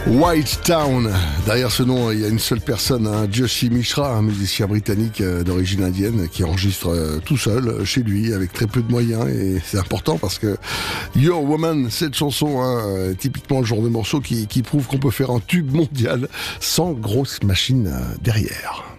White Town. Derrière ce nom, il y a une seule personne, Joshi Mishra, un musicien britannique d'origine indienne qui enregistre tout seul chez lui avec très peu de moyens, et c'est important parce que Your Woman, cette chanson, typiquement le genre de morceau qui prouve qu'on peut faire un tube mondial sans grosse machine derrière.